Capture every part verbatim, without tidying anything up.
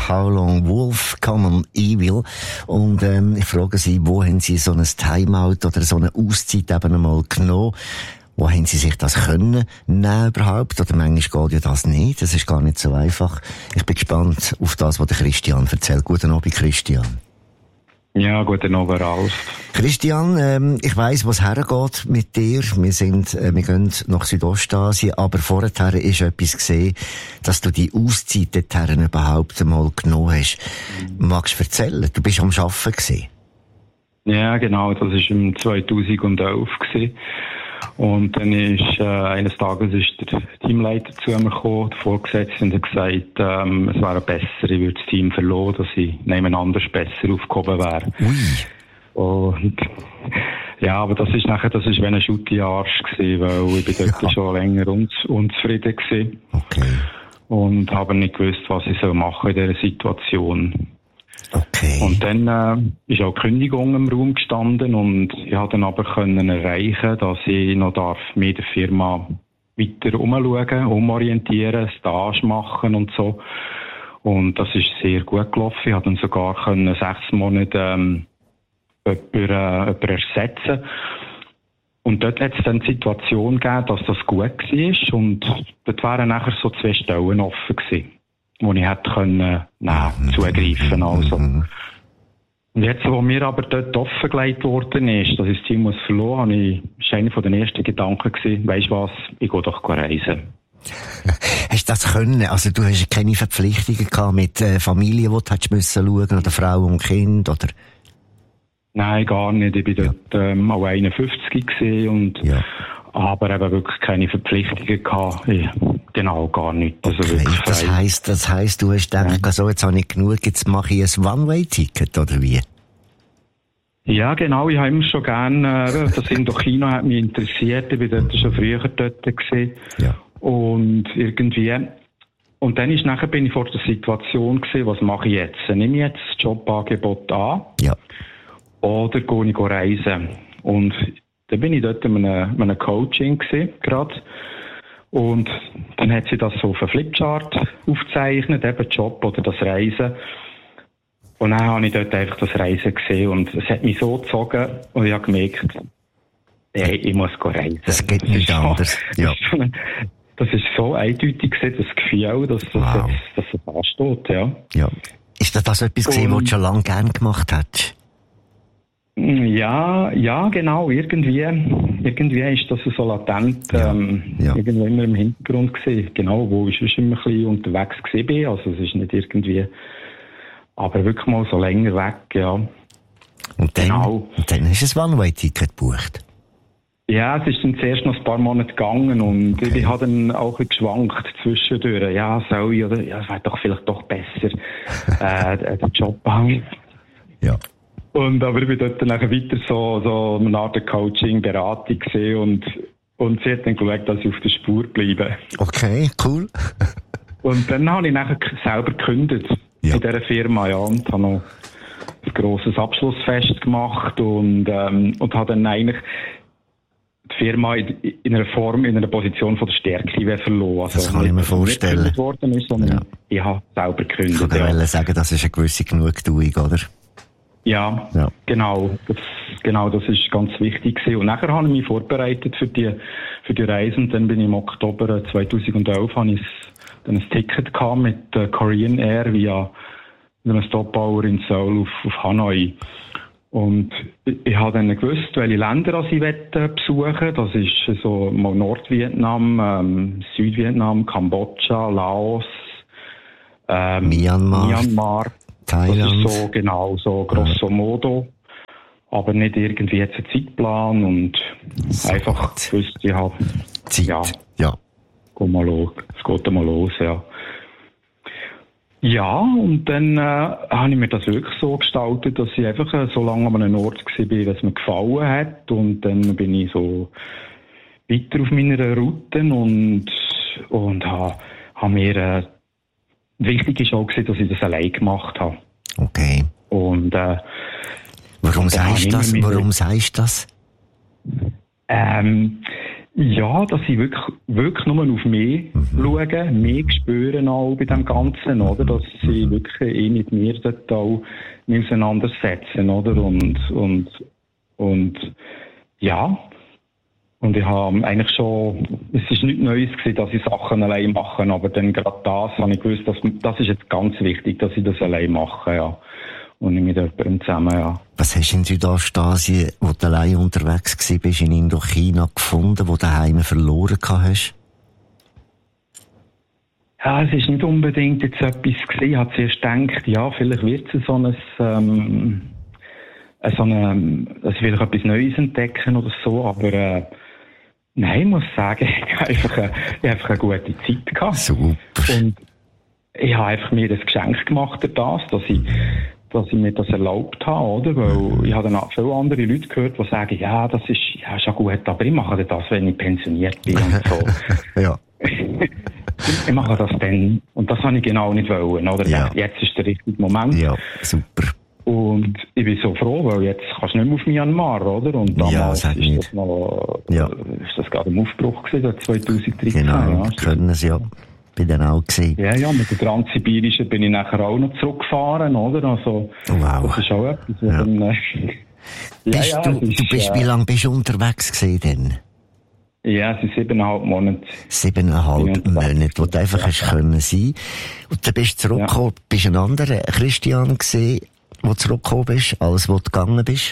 How Long Wolf, Common Evil. Und ähm, ich frage Sie, wo haben Sie so ein Timeout oder so eine Auszeit eben einmal genommen? Wo haben Sie sich das können nehmen überhaupt? Oder manchmal geht ja das nicht. Das ist gar nicht so einfach. Ich bin gespannt auf das, was der Christian erzählt. Guten Abend, Christian. Ja, guten Abend, Ralf. Christian, ähm, ich weiss, wo es hergeht mit dir. Wir sind, äh, wir gehen nach Südostasien, aber vorher ist etwas gesehen, dass du die Auszeit dorthin überhaupt einmal genommen hast. Magst du erzählen? Du bist am Arbeiten gewesen. Ja, genau. Das war im zweitausendelf gewesen. Und dann ist, äh, eines Tages ist der Teamleiter zu mir gekommen, der Vorgesetzte, und hat gesagt, ähm, es wäre besser, ich würde das Team verloren, dass ich nebeneinander besser aufgehoben wäre. Ui. Und, ja, aber das ist nachher, das ist wie ein Schutti-Arsch gewesen, weil ich bin dort ja. schon länger un- unzufrieden gewesen. Okay. Und habe nicht gewusst, was ich soll machen in dieser Situation. Okay. Und dann äh, ist auch die Kündigung im Raum gestanden und ich konnte dann aber können erreichen, dass ich noch darf mit der Firma weiter umschauen, umorientieren, Stage machen und so. Und das ist sehr gut gelaufen. Ich konnte dann sogar können sechs Monate ähm, jemanden, äh, jemanden ersetzen. Und dort hat es dann die Situation gegeben, dass das gut war und dort wären nachher so zwei Stellen offen gewesen, wo ich hätte können, nein, zugreifen, also. Und jetzt, wo mir aber dort offengelegt worden ist, dass ich das Team muss verloren, habe ich, ist einer von den ersten Gedanken gewesen, weisst was, ich gehe doch reisen. Hast du das können? Also du hast keine Verpflichtungen gehabt mit äh, Familie, die du hättest müssen schauen, oder Frau und Kind, oder? Nein, gar nicht. Ich bin ja. dort ähm, auch einundfünfzig gewesen und ja. aber eben wirklich keine Verpflichtungen gehabt. Ja, genau, gar nicht. Also okay, wirklich das heisst, das heisst, du hast gedacht, ja. so, jetzt habe ich genug, jetzt mache ich ein One-Way-Ticket, oder wie? Ja, genau. Ich habe immer schon gerne, äh, das Indochina hat mich interessiert. Ich bin dort schon früher dort gewesen. Ja. Und irgendwie, und dann ist nachher bin ich vor der Situation gewesen, was mache ich jetzt? Nehme ich jetzt das Jobangebot an? Ja. Oder gehe ich reisen? Und dann bin ich dort in einem, einem Coaching gewesen, gerade. Und dann hat sie das so auf einem Flipchart aufgezeichnet, eben Job oder das Reisen. Und dann habe ich dort einfach das Reisen gesehen und es hat mich so gezogen und ich habe gemerkt, hey, ich muss reisen. Das geht das nicht anders. So, ja. Das ist so eindeutig gewesen, das Gefühl, dass das wow. jetzt, dass es ansteht, ja. Ja. Ist das, das etwas gewesen, was du schon lange gern gemacht hast? Ja, ja, genau, irgendwie, irgendwie ist das so latent, ja, ähm, ja. irgendwo immer im Hintergrund gewesen, genau, wo ich schon immer ein bisschen unterwegs gewesen bin, also es ist nicht irgendwie, aber wirklich mal so länger weg, ja. Und dann, genau. Und dann hast du ein One-Way-Ticket gebucht? Ja, es ist dann zuerst noch ein paar Monate gegangen und okay. ich habe dann auch ein bisschen geschwankt zwischendurch, ja, soll ich, oder, ja, es wäre doch vielleicht doch besser, äh, den Job haben. Ja. Und, aber ich bin dort dann weiter so, so eine Art Coaching, Beratung gesehen und, und sie hat dann geschaut, dass ich auf der Spur bleibe. Okay, cool. Und dann habe ich nachher selber gekündigt ja. in dieser Firma, ja, und habe noch ein grosses Abschlussfest gemacht und, ähm, und habe dann eigentlich die Firma in, in einer Form, in einer Position von der Stärke verloren. Also das kann ich mir vorstellen. Nicht worden ist, sondern ja. ich habe selber gekündigt. Ich kann ja. sagen, das ist eine gewisse Genugtuung, oder? Ja, ja, genau. Das, genau, das ist ganz wichtig gewesen. Und nachher habe ich mich vorbereitet für die, für die Reise. Und dann bin ich im Oktober zweitausendelf habe ich dann ein Ticket gehabt mit äh, Korean Air via einem Stopover in Seoul auf, auf Hanoi. Und ich, ich habe dann gewusst, welche Länder ich möchte besuchen. Das ist so mal Nordvietnam, ähm, Südvietnam, Kambodscha, Laos, ähm, Myanmar. Myanmar. Thailand. Das ist so, genau, so grosso modo. Aber nicht irgendwie jetzt ein Zeitplan und so einfach gewusst, ich habe, Zeit. ja, ja. Geh mal los. Es geht mal los, ja. Ja, und dann, äh, habe ich mir das wirklich so gestaltet, dass ich einfach äh, so lange an einem Ort war, wie es mir gefallen hat. Und dann bin ich so weiter auf meiner Route und, und habe, habe mir, äh, wichtig ist auch, dass ich das allein gemacht habe. Okay. Und, äh, warum sagst du das? Warum sagst du das? Ähm, Ja, dass sie wirklich, wirklich nur auf mich mhm. schauen, mich spüren auch bei dem Ganzen, oder? Dass sie wirklich eh mit mir dort auch auseinandersetzen, oder? Und, und, und, ja. Und ich habe eigentlich schon, es ist nichts Neues gewesen, dass ich Sachen allein mache, aber dann gerade das habe ich gewusst, dass, das ist jetzt ganz wichtig, dass ich das allein mache, ja. Und nicht mit jemandem zusammen, ja. Was hast du in Südostasien, wo du allein unterwegs gewesen bist, in Indochina gefunden, wo du daheim verloren gehabt hast? Ja, es ist nicht unbedingt jetzt etwas gewesen. Ich habe zuerst gedacht, ja, vielleicht wird es so ein, ähm, so eine, dass ich vielleicht etwas Neues entdecken oder so, aber, äh, nein, ich muss sagen, ich habe einfach eine, ich habe einfach eine gute Zeit gehabt. Super. Und ich habe einfach mir das Geschenk gemacht durch das, dass ich, dass ich mir das erlaubt habe, oder? Weil ich habe dann auch viele andere Leute gehört, die sagen, ja, das ist, ja, ist ja gut, aber ich mache das, wenn ich pensioniert bin und so. Ja. Ich mache das dann. Und das habe ich genau nicht wollen, oder? Ja. Jetzt ist der richtige Moment. Ja, super. Und ich bin so froh, weil jetzt kannst du nicht mehr auf Myanmar, oder? Und damals ja, ist das noch, ja. ist das gerade im Aufbruch gewesen, zwanzig dreizehn. Genau, ja. können sie ja. Bin dann auch gesehen. Ja, ja, mit der Transsibirischen bin ich nachher auch noch zurückgefahren, oder? Also, wow. Das ist auch etwas, ja. Dann, äh, bist ja, du, ja, ist, du bist, äh, wie lange bist du unterwegs gewesen denn? Ja, es sind siebeneinhalb Monate. Siebeneinhalb Monate, wo du einfach ja. hast können sein. Und dann bist du zurückgekommen, ja. bist ein anderer Christian gewesen, wo du zurückgekommen bist, als wo du gegangen bist?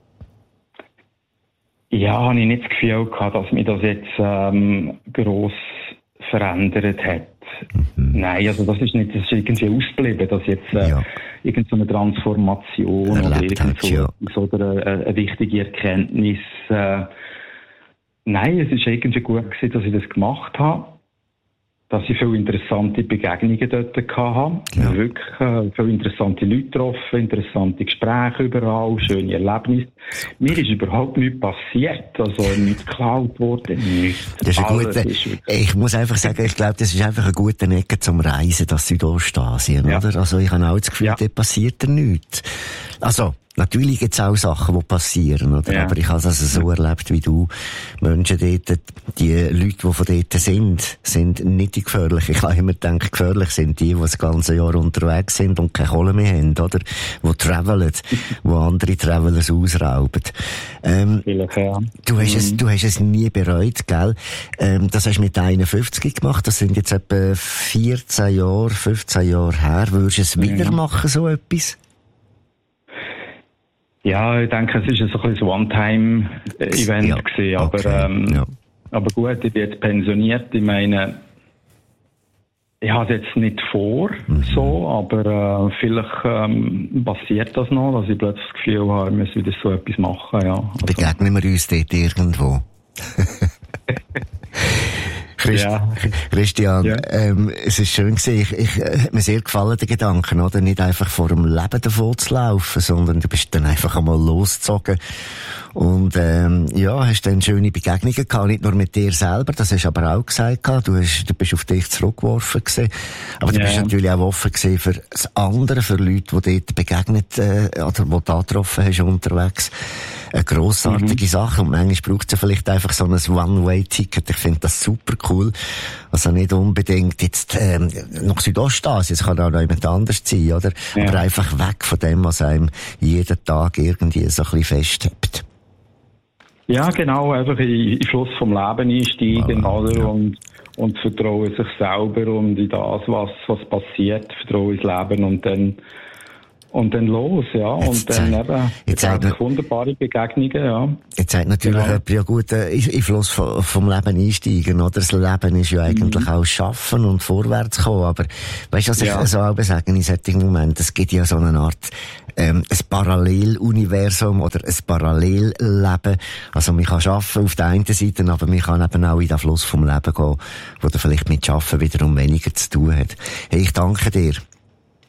Ja, habe ich nicht das Gefühl gehabt, dass mich das jetzt ähm, gross verändert hat. Mhm. Nein, also das ist nicht, das ist irgendwie ausgeblieben, dass jetzt äh, ja. irgendeine Transformation erlebt oder, irgend so, ja. oder eine, eine wichtige Erkenntnis. Äh, nein, es ist irgendwie gut gewesen, dass ich das gemacht habe, dass ich viele interessante Begegnungen dort hatte. Ja. Wirklich äh, viele interessante Leute getroffen, interessante Gespräche überall, schöne Erlebnisse. Mir ist überhaupt nichts passiert, also nichts geklaut worden, nichts. Das ist ein guter, ich muss einfach sagen, ich glaube, das ist einfach ein guter Ecke zum Reisen, das Südostasien, ja. oder? Also ich habe auch das Gefühl, ja. dort passiert nichts. Also, natürlich gibt es auch Sachen, die passieren, oder? Ja. Aber ich habe es also so erlebt wie du. Menschen dort, die Leute, die von dort sind, sind nicht die gefährlichen. Ich habe immer gedacht, gefährlich sind die, die das ganze Jahr unterwegs sind und keine Kohle mehr haben, oder? Die travelen, die andere Travelers ausrauben. Ähm, ja. du, hast es, du hast es nie bereut, gell? Ähm, das hast du mit einundfünfzig gemacht. Das sind jetzt etwa vierzehn Jahre, fünfzehn Jahre her. Würdest du es wieder mhm. machen, so etwas? Ja, ich denke, es ist so ein One-Time-Event ja, gewesen, aber, okay, ähm, ja. aber gut, ich bin jetzt pensioniert, ich meine, ich habe es jetzt nicht vor, mhm. so, aber äh, vielleicht ähm, passiert das noch, dass ich plötzlich das Gefühl habe, ich muss wieder so etwas machen, ja. Also. Begegnen wir uns dort irgendwo? Christ, ja. Christian, ja. Ähm, es ist schön gewesen. Ich, ich, äh, hat mir sehr gefallen, der Gedanken, oder? Nicht einfach vor dem Leben davon zu laufen, sondern du bist dann einfach einmal losgezogen. Und, ähm, ja, hast dann schöne Begegnungen gehabt, nicht nur mit dir selber, das hast du aber auch gesagt gehabt. Du hast, du bist auf dich zurückgeworfen gewesen. Aber du ja. bist natürlich auch offen gewesen für das andere, für Leute, die dort begegnet, äh, oder die du da getroffen hast unterwegs. Eine grossartige mhm. Sache. Und manchmal braucht es ja vielleicht einfach so ein One-Way-Ticket. Ich finde das super cool. Also nicht unbedingt jetzt, ähm, nach Südostasien. Es kann auch noch jemand anders sein, oder? Ja. Aber einfach weg von dem, was einem jeden Tag irgendwie so ein bisschen festhebt. Ja, genau. Einfach in den Fluss vom Leben einsteigen, voilà, oder? Ja. Und, und vertrauen sich selber und in das, was, was passiert. Vertrauen ins Leben und dann, Und dann los, ja. Jetzt und dann zeig, eben, jetzt zeig, wunderbare Begegnungen, ja. Jetzt sagt natürlich genau. ja gut, äh, in Fluss vom, vom Leben einsteigen, oder? Das Leben ist ja eigentlich mhm. auch Schaffen und vorwärts kommen, aber, weißt du, was ja. ich so auch sagen in solchen Momenten? Es gibt ja so eine Art, ähm, ein Paralleluniversum oder ein Parallelleben. Also, man kann schaffen auf der einen Seite, aber man kann eben auch in den Fluss vom Leben gehen, wo dann vielleicht mit Schaffen wiederum weniger zu tun hat. Hey, ich danke dir.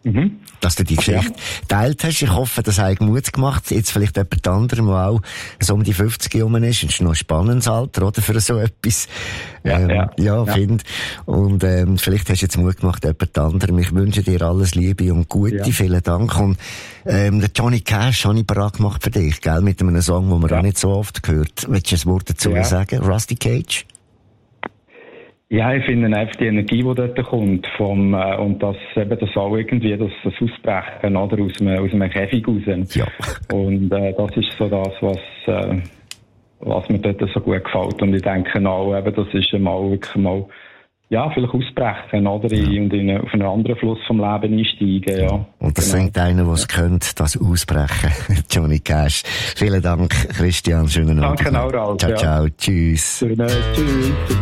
Mhm. Dass du die Geschichte geteilt hast. Ich hoffe, das hat Mut gemacht. Jetzt vielleicht jemand anderem, der auch so um die fünfzig herum ist. Das ist noch ein spannendes Alter, oder? Für so etwas. Ja, ähm, ja. ja, ja. finde. Und, ähm, vielleicht hast du jetzt Mut gemacht, jemand anderem. Ich wünsche dir alles Liebe und Gute. Ja. Vielen Dank. Und, ähm, der Johnny Cash habe ich bereit gemacht für dich, gell? Mit einem Song, den man ja. auch nicht so oft hört. Willst du ein Wort dazu ja. sagen? Rusty Cage? Ja, ich finde einfach die Energie, die dort kommt, vom, äh, und das, eben das auch irgendwie, das, das Ausbrechen, oder, aus einem, aus einem Käfig raus. Ja. Und, äh, das ist so das, was, äh, was mir dort so gut gefällt. Und ich denke auch, eben, das ist mal wirklich mal, ja, vielleicht ausbrechen, oder, ja. und in, auf einen anderen Fluss vom Leben einsteigen, ja. Und das genau. Singt einer, der es ja. könnte, das Ausbrechen. Johnny Cash. Vielen Dank, Christian. Schönen Abend. Danke auch, Ralf. Ciao, ciao. Ja. Tschüss. Schönen, tschüss.